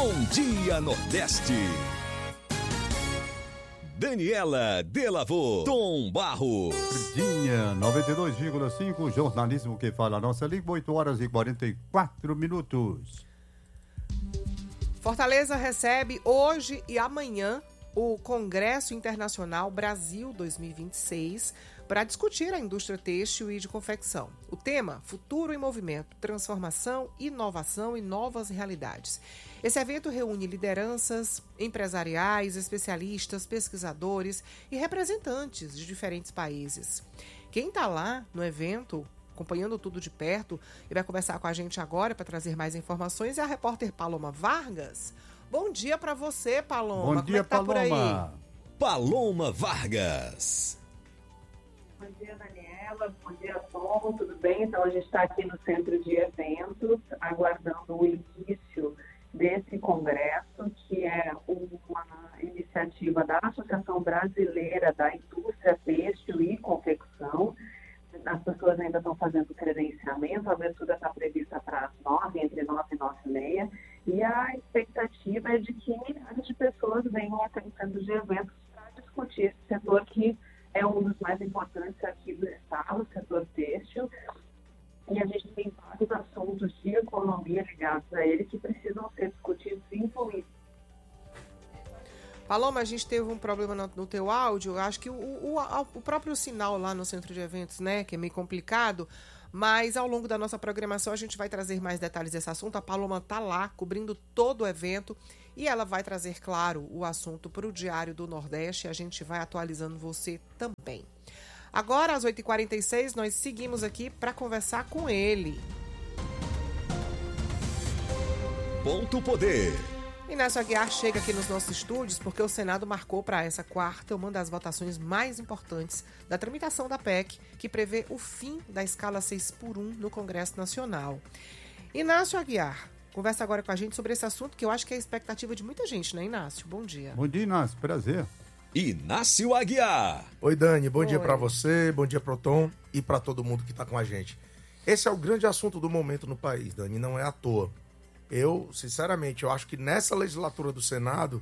Bom Dia Nordeste. Daniela Delavô, Tom Barros. Verdinha, 92,5, jornalismo que fala a nossa língua, 8 horas e 44 minutos. Fortaleza recebe hoje e amanhã o Congresso Internacional Brasil 2026 para discutir a indústria têxtil e de confecção. O tema: Futuro em Movimento, Transformação, Inovação e Novas Realidades. Esse evento reúne lideranças empresariais, especialistas, pesquisadores e representantes de diferentes países. Quem está lá no evento, acompanhando tudo de perto, e vai conversar com a gente agora para trazer mais informações, é a repórter Paloma Vargas. Bom dia para você, Paloma. Bom dia, como é que tá Paloma. por aí? Paloma Vargas. Bom dia, Daniela. Bom dia, Tom. Tudo bem? Então, a gente está aqui no centro de eventos, aguardando o início desse congresso, que é uma iniciativa da Associação Brasileira da Indústria Têxtil e Confecção. As pessoas ainda estão fazendo credenciamento, a abertura está prevista para as 9, entre 9 e 9 e meia, e a expectativa é de que milhares de pessoas venham até o centro de eventos para discutir esse setor que é um dos mais importantes aqui do estado, o setor têxtil, e a gente tem vários assuntos de economia ligados a ele que precisam ser discutidos e incluídos. Paloma, a gente teve um problema no teu áudio, acho que o próprio sinal lá no centro de eventos, né, que é meio complicado, mas ao longo da nossa programação a gente vai trazer mais detalhes desse assunto. A Paloma tá lá cobrindo todo o evento e ela vai trazer, claro, o assunto para o Diário do Nordeste e a gente vai atualizando você também. Agora, às 8h46, nós seguimos aqui para conversar com ele. Ponto Poder. Inácio Aguiar chega aqui nos nossos estúdios porque o Senado marcou para essa quarta uma das votações mais importantes da tramitação da PEC, que prevê o fim da escala 6x1 no Congresso Nacional. Inácio Aguiar conversa agora com a gente sobre esse assunto que eu acho que é a expectativa de muita gente, né, Inácio? Bom dia. Bom dia, Inácio. Prazer. Inácio Aguiar. Oi, Dani. Bom dia Oi. pra você, bom dia pro Tom e pra todo mundo que tá com a gente. Esse é o grande assunto do momento no país, Dani, não é à toa. Eu, sinceramente, eu acho que nessa legislatura do Senado,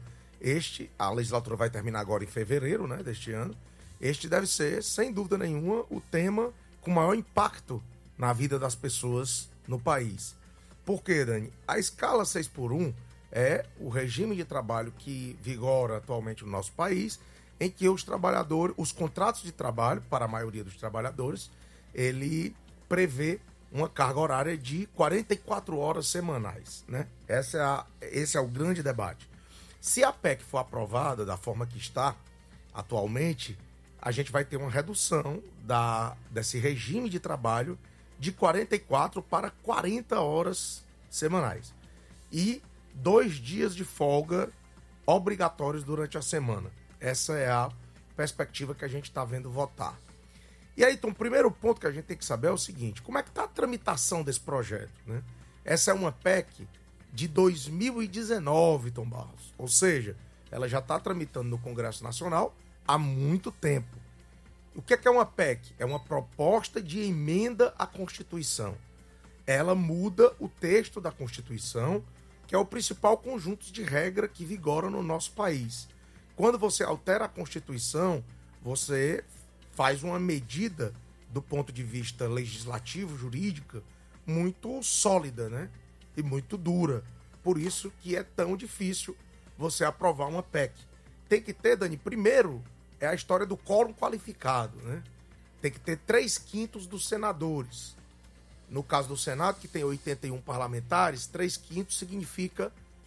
a legislatura vai terminar agora em fevereiro, né, deste ano, este deve ser, sem dúvida nenhuma, o tema com maior impacto na vida das pessoas no país. Por quê, Dani? A escala 6x1 é o regime de trabalho que vigora atualmente no nosso país, em que os contratos de trabalho, para a maioria dos trabalhadores, ele prevê uma carga horária de 44 horas semanais, né? Esse é o grande debate. Se a PEC for aprovada da forma que está atualmente, a gente vai ter uma redução desse regime de trabalho de 44 para 40 horas semanais. E 2 dias de folga obrigatórios durante a semana. Essa é a perspectiva que a gente está vendo votar. E aí, então, o primeiro ponto que a gente tem que saber é o seguinte: como é que está a tramitação desse projeto, né? Essa é uma PEC de 2019, Tom Barros. Ou seja, ela já está tramitando no Congresso Nacional há muito tempo. O que é uma PEC? É uma proposta de emenda à Constituição. Ela muda o texto da Constituição, que é o principal conjunto de regra que vigora no nosso país. Quando você altera a Constituição, você faz uma medida do ponto de vista legislativo, jurídica, muito sólida, né? E muito dura. Por isso que é tão difícil você aprovar uma PEC. Tem que ter, Dani, primeiro, é a história do quórum qualificado, né? Tem que ter 3/5 dos senadores. No caso do Senado, que tem 81 parlamentares, 3/5 significa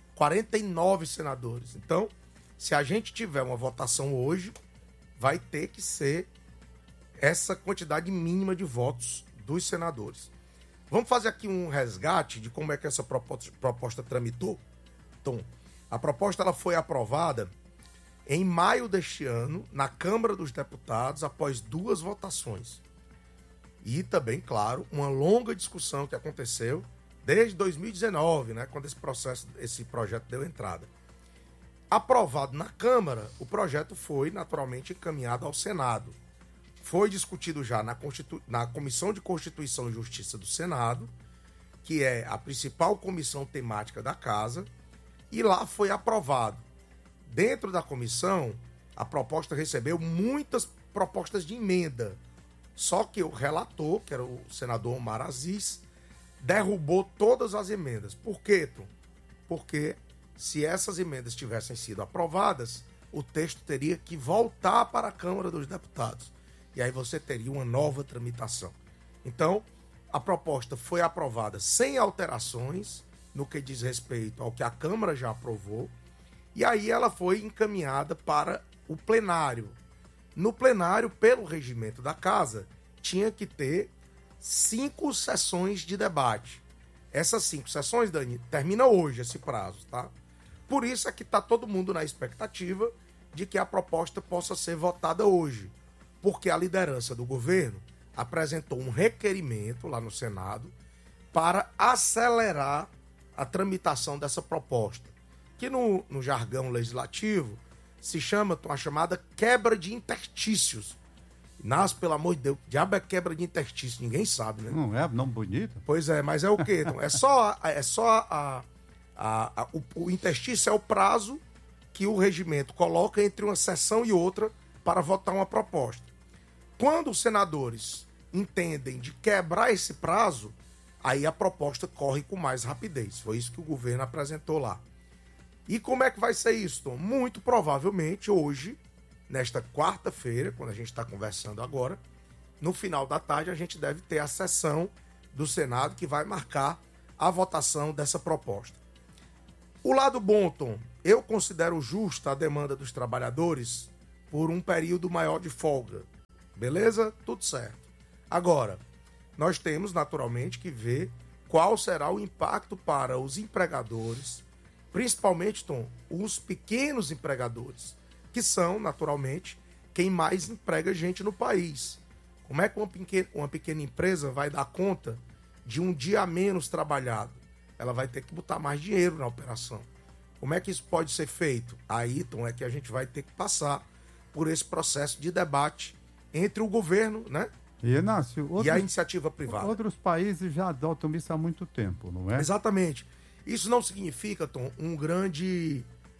49 senadores. Então, se a gente tiver uma votação hoje, vai ter que ser essa quantidade mínima de votos dos senadores. Vamos fazer aqui um resgate de como é que essa proposta tramitou. Então, a proposta ela foi aprovada em maio deste ano, na Câmara dos Deputados, após 2 votações. E também, claro, uma longa discussão que aconteceu desde 2019, né, quando esse projeto deu entrada. Aprovado na Câmara, o projeto foi naturalmente encaminhado ao Senado. Foi discutido já na Comissão de Constituição e Justiça do Senado, que é a principal comissão temática da Casa, e lá foi aprovado. Dentro da comissão, a proposta recebeu muitas propostas de emenda. Só que o relator, que era o senador Omar Aziz, derrubou todas as emendas. Por quê, Tom? Porque se essas emendas tivessem sido aprovadas, o texto teria que voltar para a Câmara dos Deputados. E aí você teria uma nova tramitação. Então, a proposta foi aprovada sem alterações no que diz respeito ao que a Câmara já aprovou. E aí ela foi encaminhada para o plenário. No plenário, pelo regimento da casa, tinha que ter 5 sessões de debate. Essas 5 sessões, Dani, termina hoje esse prazo, tá? Por isso é que está todo mundo na expectativa de que a proposta possa ser votada hoje. Porque a liderança do governo apresentou um requerimento lá no Senado para acelerar a tramitação dessa proposta, que no jargão legislativo se chama a chamada quebra de interstícios. Nas, pelo amor de Deus, diabo é quebra de interstício, ninguém sabe, né? Não é nome bonito? Pois é, mas é o quê? Então, o interstício é o prazo que o regimento coloca entre uma sessão e outra para votar uma proposta. Quando os senadores entendem de quebrar esse prazo, aí a proposta corre com mais rapidez. Foi isso que o governo apresentou lá. E como é que vai ser isso, Tom? Muito provavelmente hoje, nesta quarta-feira, quando a gente está conversando agora, no final da tarde a gente deve ter a sessão do Senado que vai marcar a votação dessa proposta. O lado bom, Tom, eu considero justa a demanda dos trabalhadores por um período maior de folga. Beleza? Tudo certo. Agora, nós temos naturalmente que ver qual será o impacto para os empregadores, principalmente, Tom, os pequenos empregadores, que são, naturalmente, quem mais emprega gente no país. Como é que uma pequena empresa vai dar conta de um dia a menos trabalhado? Ela vai ter que botar mais dinheiro na operação. Como é que isso pode ser feito? Aí, Tom, é que a gente vai ter que passar por esse processo de debate entre o governo, né? E, Inácio, e a iniciativa privada. Outros países já adotam isso há muito tempo, não é? Exatamente. Isso não significa, Tom, uma grande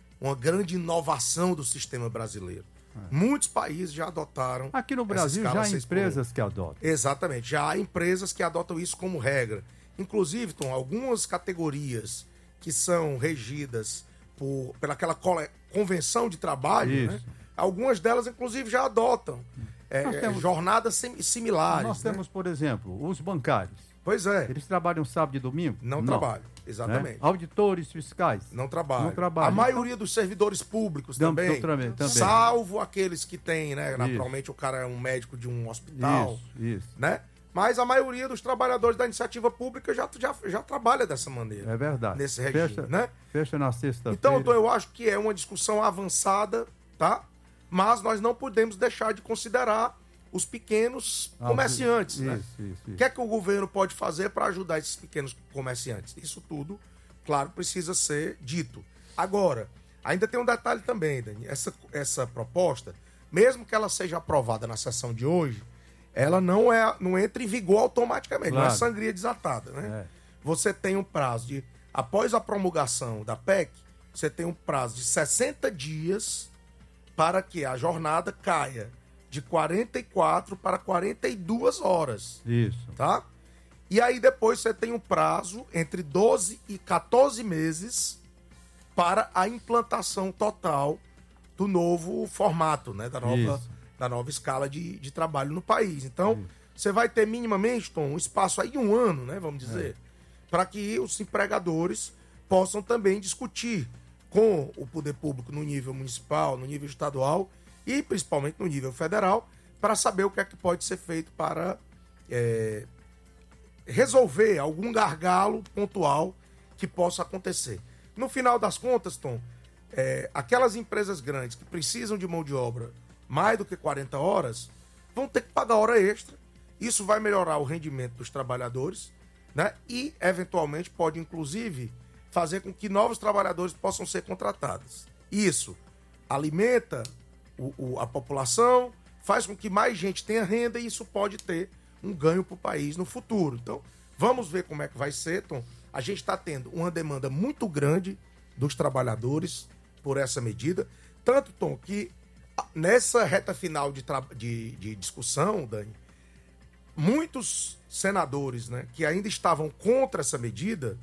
inovação do sistema brasileiro. Muitos países já adotaram. Aqui no Brasil já há empresas que adotam. Exatamente, já há empresas que adotam isso como regra. Inclusive, Tom, algumas categorias que são regidas pelaquela convenção de trabalho, né? Algumas delas, inclusive, já adotam jornadas similares. Nós temos, por exemplo, os bancários. Pois é. Eles trabalham sábado e domingo? Não trabalham, exatamente. Né? Auditores fiscais? Não trabalham. Não trabalham. A maioria dos servidores públicos também. Salvo aqueles que têm, né? Naturalmente o cara é um médico de um hospital. Isso. Né? Mas a maioria dos trabalhadores da iniciativa pública já trabalha dessa maneira. É verdade. Nesse regime, né? Fecha na sexta-feira. Então, eu acho que é uma discussão avançada, tá? Mas nós não podemos deixar de considerar os pequenos comerciantes, né? Isso. O que é que o governo pode fazer para ajudar esses pequenos comerciantes? Isso tudo, claro, precisa ser dito. Agora, ainda tem um detalhe também, Dani. Essa proposta, mesmo que ela seja aprovada na sessão de hoje, ela não entra em vigor automaticamente, claro. Não é sangria desatada, né? Você tem um prazo após a promulgação da PEC, você tem um prazo de 60 dias para que a jornada caia de 44 para 42 horas. Isso. Tá? E aí depois você tem um prazo entre 12 e 14 meses para a implantação total do novo formato, né? Da nova escala de trabalho no país. Então, você vai ter minimamente, Tom, um espaço aí de um ano, né? Vamos dizer, para que os empregadores possam também discutir com o poder público no nível municipal, no nível estadual e principalmente no nível federal, para saber o que é que pode ser feito para resolver algum gargalo pontual que possa acontecer. No final das contas, Tom, aquelas empresas grandes que precisam de mão de obra mais do que 40 horas vão ter que pagar hora extra. Isso vai melhorar o rendimento dos trabalhadores, né? E, eventualmente, pode, inclusive, fazer com que novos trabalhadores possam ser contratados. Isso alimenta a população, faz com que mais gente tenha renda e isso pode ter um ganho para o país no futuro. Então, vamos ver como é que vai ser, Tom. A gente está tendo uma demanda muito grande dos trabalhadores por essa medida. Tanto, Tom, que nessa reta final de discussão, Dani, muitos senadores, né, que ainda estavam contra essa medida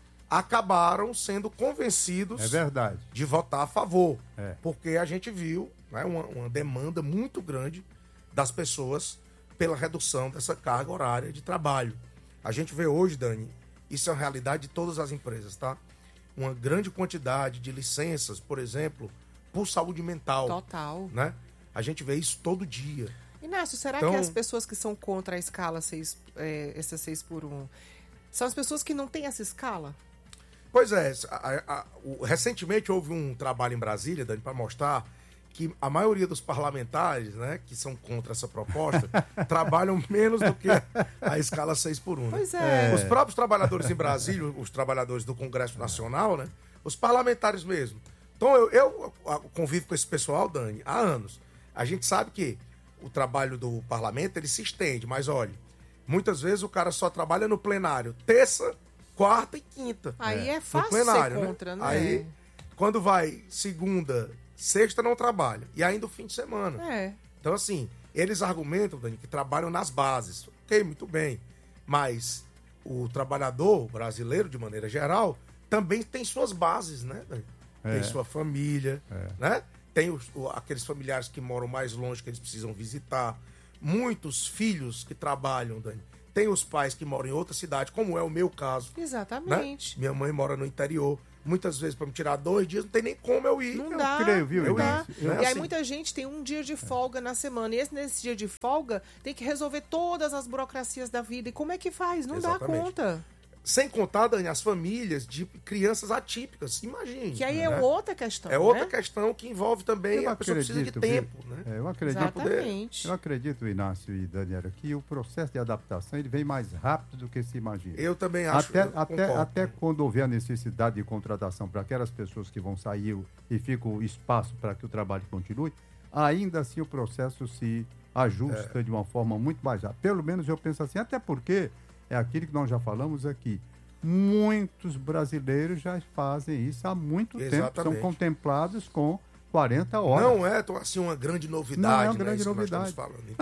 acabaram sendo convencidos de votar a favor. Porque a gente viu, né, uma demanda muito grande das pessoas pela redução dessa carga horária de trabalho. A gente vê hoje, Dani, isso é uma realidade de todas as empresas, tá? Uma grande quantidade de licenças, por exemplo, por saúde mental. Total. Né? A gente vê isso todo dia. Inácio, será Então, que as pessoas que são contra a escala essa 6x1, são as pessoas que não têm essa escala? Pois é, recentemente houve um trabalho em Brasília, Dani, para mostrar que a maioria dos parlamentares, né, que são contra essa proposta, trabalham menos do que a escala 6x1. Né? Pois é. Os próprios trabalhadores em Brasília, os trabalhadores do Congresso Nacional, né, os parlamentares mesmo. Então eu convivo com esse pessoal, Dani, há anos. A gente sabe que o trabalho do parlamento ele se estende, mas olha, muitas vezes o cara só trabalha no plenário terça, quarta e quinta. Aí é fácil plenário, ser contra, né? Aí, quando vai segunda, sexta, não trabalha. E ainda o fim de semana. Então, assim, eles argumentam, Dani, que trabalham nas bases. Ok, muito bem. Mas o trabalhador brasileiro, de maneira geral, também tem suas bases, né, Dani? Tem sua família, né? Tem aqueles familiares que moram mais longe, que eles precisam visitar. Muitos filhos que trabalham, Dani. Tem os pais que moram em outra cidade, como é o meu caso. Exatamente. Né? Minha mãe mora no interior. Muitas vezes, para me tirar 2 dias, não tem nem como eu ir. Não dá. creio, viu, não dá. Eu, E aí assim, muita gente tem um dia de folga na semana. E nesse dia de folga tem que resolver todas as burocracias da vida. E como é que faz? Não dá conta. Sem contar, Dani, as famílias de crianças atípicas. Imagine. Que aí né? é outra questão. É outra questão que envolve também Eu a pessoa precisa de tempo. Né? Eu acredito. Exatamente. Eu acredito, Inácio e Daniela, que o processo de adaptação ele vem mais rápido do que se imagina. Eu também acho. Até quando houver a necessidade de contratação para aquelas pessoas que vão sair e fica o espaço para que o trabalho continue, ainda assim o processo se ajusta de uma forma muito mais rápida. Pelo menos eu penso assim, até porque é aquilo que nós já falamos aqui. Muitos brasileiros já fazem isso há muito tempo. São contemplados com 40 horas. Não é assim, uma grande novidade. Não é uma grande novidade. Então,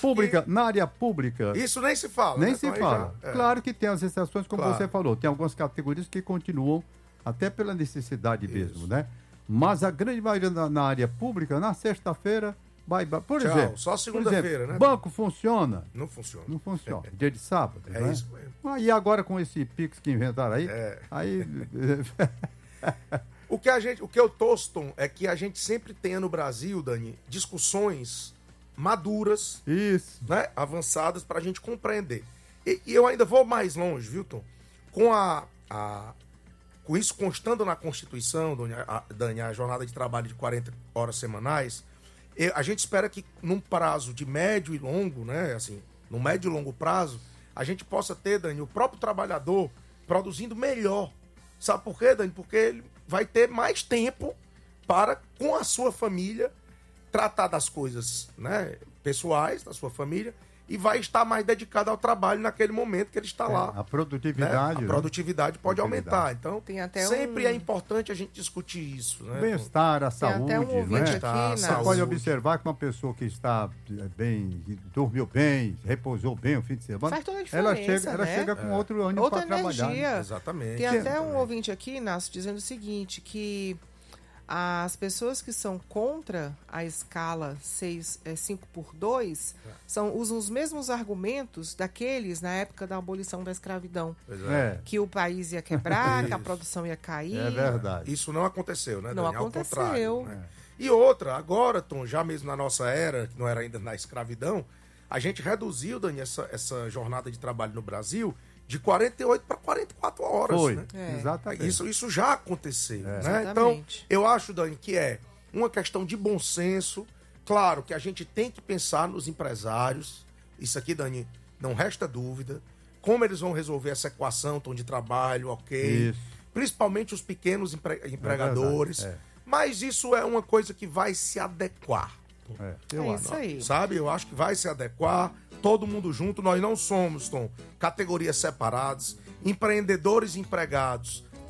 na área pública... Isso nem se fala. Nem né? se então, fala. Já, Claro que tem as exceções, como você falou. Tem algumas categorias que continuam até pela necessidade mesmo, né? Mas a grande maioria na área pública, na sexta-feira... Por exemplo, só segunda-feira, né? Banco funciona? Não funciona. Não funciona. Dia de sábado. É né? isso mesmo. E agora com esse Pix que inventaram aí? Aí... O que eu torço, Tom, é que a gente sempre tenha no Brasil, Dani, discussões maduras, né, avançadas para a gente compreender. E eu ainda vou mais longe, viu, Tom? Com isso constando na Constituição, Dani, a jornada de trabalho de 40 horas semanais, a gente espera que num prazo de médio e longo, né, assim, no médio e longo prazo, a gente possa ter, Dani, o próprio trabalhador produzindo melhor. Sabe por quê, Dani? Porque ele vai ter mais tempo para, com a sua família, tratar das coisas, né, pessoais da sua família e vai estar mais dedicado ao trabalho naquele momento que ele está lá. A produtividade. Né? A produtividade pode aumentar. Então, tem até sempre é importante a gente discutir isso. Né? Bem-estar, a saúde. Tem até um ouvinte né? aqui, Você pode observar que uma pessoa que está bem, dormiu bem, repousou bem o fim de semana, faz toda a diferença, ela chega com outro ânimo para trabalhar. Né? Exatamente. Tem até um ouvinte aqui, Inácio, dizendo o seguinte, que as pessoas que são contra a escala 5x2 usam os mesmos argumentos daqueles na época da abolição da escravidão. Que o país ia quebrar, que a produção ia cair. É verdade. Isso não aconteceu, né, Não Dani? aconteceu. Ao contrário, né? E outra, agora, Tom, já mesmo na nossa era, que não era ainda na escravidão, a gente reduziu, Dani, essa jornada de trabalho no Brasil de 48 para 44 horas. Foi, né? exatamente. Isso já aconteceu. Né? Exatamente. Então, eu acho, Dani, que é uma questão de bom senso. Claro que a gente tem que pensar nos empresários. Isso aqui, Dani, não resta dúvida. Como eles vão resolver essa equação, Tom, de trabalho, ok. Isso. Principalmente os pequenos empregadores. Mas isso é uma coisa que vai se adequar. Eu isso aí. Sabe? Eu acho que vai se adequar. Todo mundo junto. Nós não somos, Tom, categorias separadas. Empreendedores e empregados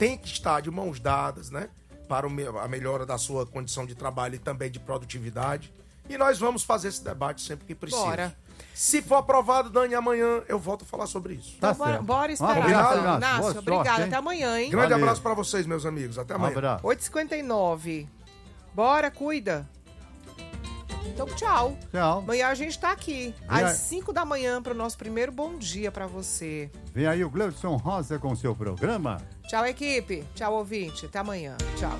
tem que estar de mãos dadas, né? Para a melhora da sua condição de trabalho e também de produtividade. E nós vamos fazer esse debate sempre que precisa. Bora. Se for aprovado, Dani, amanhã eu volto a falar sobre isso. Então, bora esperar. Obrigado, então. Inácio, obrigado. Até amanhã, hein? Grande abraço para vocês, meus amigos. Até amanhã. 8h59. Bora, cuida. Então, tchau. Tchau. Amanhã a gente tá aqui, às 5 da manhã, para o nosso primeiro bom dia para você. Vem aí o Gleudson Rosa com o seu programa. Tchau, equipe. Tchau, ouvinte. Até amanhã. Tchau.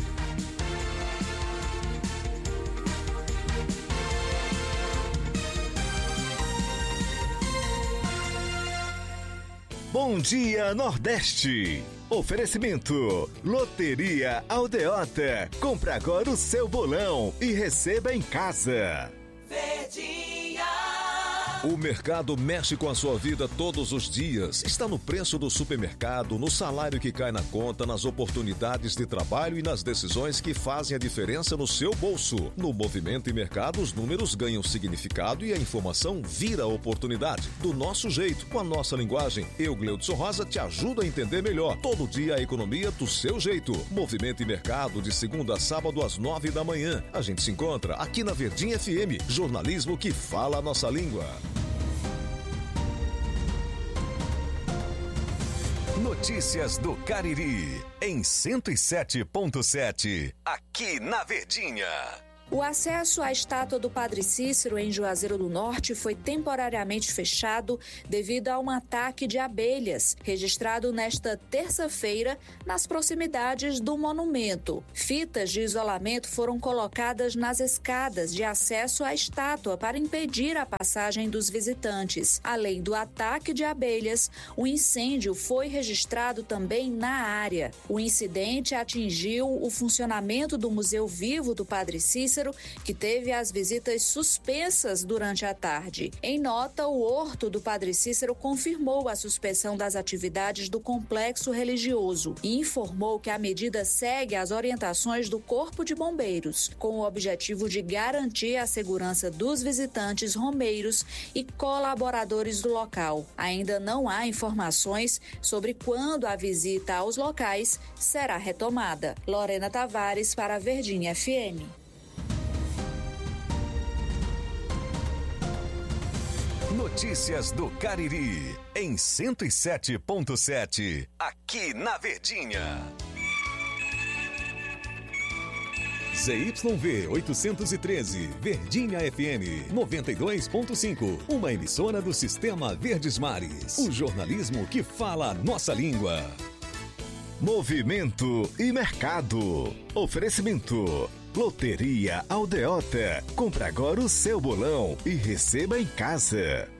Bom dia, Nordeste. Oferecimento: Loteria Aldeota. Compre agora o seu bolão e receba em casa. Verdinha. O mercado mexe com a sua vida todos os dias. Está no preço do supermercado, no salário que cai na conta, nas oportunidades de trabalho e nas decisões que fazem a diferença no seu bolso. No Movimento e Mercado, os números ganham significado e a informação vira oportunidade. Do nosso jeito, com a nossa linguagem, eu, Gleudson Rosa, te ajudo a entender melhor. Todo dia a economia do seu jeito. Movimento e Mercado, de segunda a sábado às 9 da manhã. A gente se encontra aqui na Verdinha FM. Jornalismo que fala a nossa língua. Notícias do Cariri, em 107.7, aqui na Verdinha. O acesso à estátua do Padre Cícero em Juazeiro do Norte foi temporariamente fechado devido a um ataque de abelhas, registrado nesta terça-feira nas proximidades do monumento. Fitas de isolamento foram colocadas nas escadas de acesso à estátua para impedir a passagem dos visitantes. Além do ataque de abelhas, o incêndio foi registrado também na área. O incidente atingiu o funcionamento do Museu Vivo do Padre Cícero, que teve as visitas suspensas durante a tarde. Em nota, o Horto do Padre Cícero confirmou a suspensão das atividades do complexo religioso e informou que a medida segue as orientações do Corpo de Bombeiros, com o objetivo de garantir a segurança dos visitantes romeiros e colaboradores do local. Ainda não há informações sobre quando a visita aos locais será retomada. Lorena Tavares para a Verdinha FM. Notícias do Cariri, em 107.7, aqui na Verdinha. ZYV 813, Verdinha FM 92.5, uma emissora do Sistema Verdes Mares. O jornalismo que fala a nossa língua. Movimento e Mercado. Oferecimento: Loteria Aldeota. Compre agora o seu bolão e receba em casa.